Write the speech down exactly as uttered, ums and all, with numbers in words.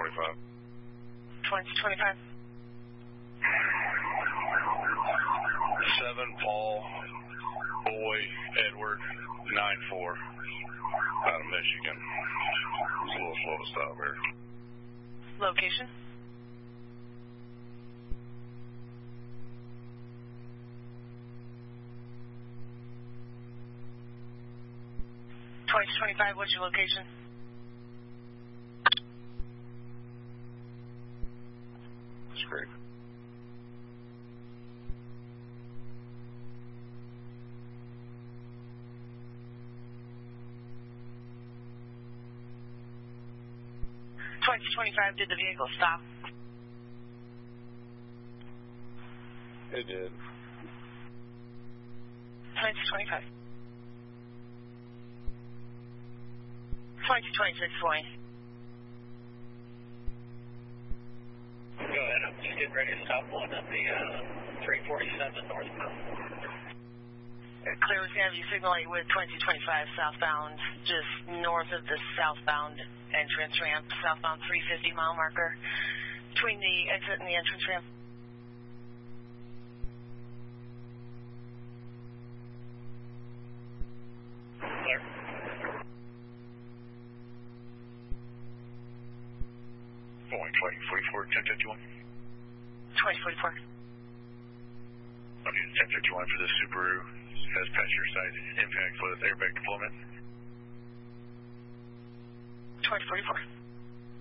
twenty-five. twenty twenty-five. seven Paul, Boy, Edward, nine four, out of Michigan. It's a little slow to stop here. Location? twenty twenty-five, what's your location? That's great. twenty twenty-five, did the vehicle stop? It did. twenty twenty-five. twenty twenty-six, Wayne. Go ahead, I'm just getting ready to stop one at the uh, three forty-seven northbound. Clear as Avenue signal eight with twenty twenty-five southbound, just north of the southbound entrance ramp, southbound three fifty mile marker, between the exit and the entrance ramp. Clear. Boeing twenty forty-four, ten fifty-one. twenty forty-four. I need ten fifty-one for the Subaru. Has passenger side impact with airbag deployment. twenty forty-four.